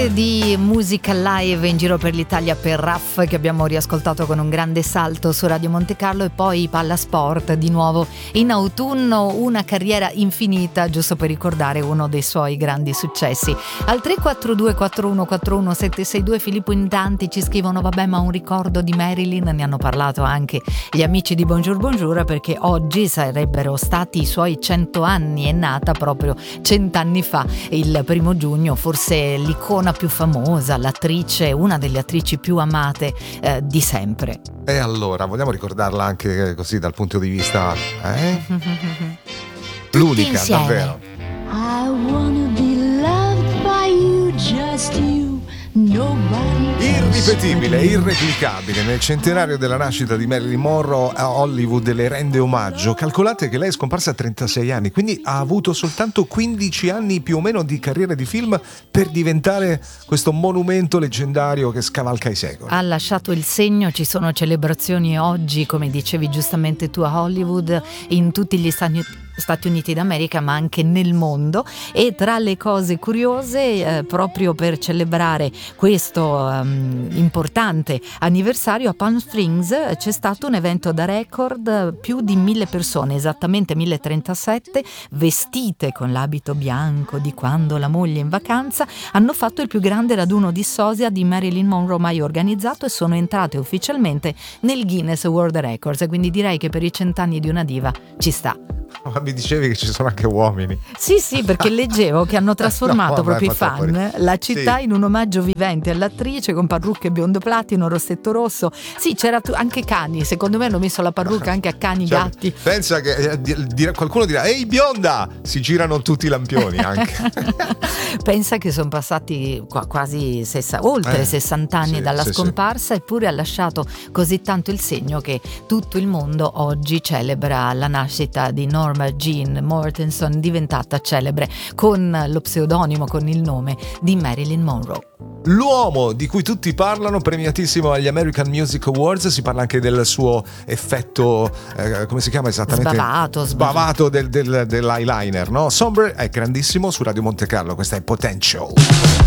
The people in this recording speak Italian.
ore di musica live in giro per l'Italia per Raff, che abbiamo riascoltato con un grande salto su Radio Monte Carlo, e poi Palla Sport di nuovo in autunno, una carriera infinita, giusto per ricordare uno dei suoi grandi successi. Al 342 4141 762 Filippo in tanti ci scrivono: vabbè, ma un ricordo di Marilyn, ne hanno parlato anche gli amici di Bonjour Bonjour, perché oggi sarebbero stati i suoi 100 anni, è nata proprio 100 anni fa, il 1° giugno, forse l'icona più famosa, l'attrice, una delle attrici più amate di sempre. E allora, vogliamo ricordarla anche così dal punto di vista l'unica, insieme. davvero. I wanna be loved by you, just you, nobody Irripetibile, irreplicabile. Nel centenario della nascita di Marilyn Monroe, a Hollywood le rende omaggio. Calcolate che lei è scomparsa a 36 anni, quindi ha avuto soltanto 15 anni più o meno di carriera di film per diventare questo monumento leggendario che scavalca i secoli. Ha lasciato il segno, ci sono celebrazioni oggi, come dicevi giustamente tu, a Hollywood, in tutti gli Stati Uniti d'America, ma anche nel mondo. E tra le cose curiose, proprio per celebrare questo importante anniversario, a Palm Springs c'è stato un evento da record, più di 1000 persone, esattamente 1037, vestite con l'abito bianco di quando la moglie è in vacanza, hanno fatto il più grande raduno di sosia di Marilyn Monroe mai organizzato e sono entrate ufficialmente nel Guinness World Records. Quindi direi che per i 100 anni di una diva ci sta. Ma mi dicevi che ci sono anche uomini? Sì, perché leggevo che hanno trasformato proprio i fan la città sì, in un omaggio vivente all'attrice, con parrucche biondo platino, rossetto rosso. Sì, c'era anche cani, secondo me hanno messo la parrucca anche a cani, gatti. Pensa che qualcuno dirà: ehi bionda, si girano tutti i lampioni anche. Pensa che sono passati quasi oltre 60 anni dalla scomparsa, eppure ha lasciato così tanto il segno che tutto il mondo oggi celebra la nascita di Norma Jean Mortenson, diventata celebre con lo pseudonimo, con il nome di Marilyn Monroe. L'uomo di cui tutti parlano, premiatissimo agli American Music Awards. Si parla anche del suo effetto, come si chiama esattamente? Sbavato dell'eyeliner, no? Sombre è grandissimo su Radio Monte Carlo, questa è Potential.